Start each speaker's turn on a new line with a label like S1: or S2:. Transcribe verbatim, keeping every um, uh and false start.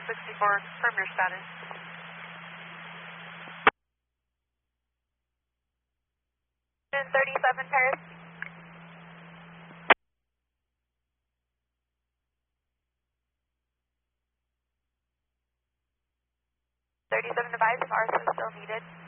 S1: sixty-four, confirm your status. thirty-seven, Paris. thirty-seven, advise if R S O is still needed.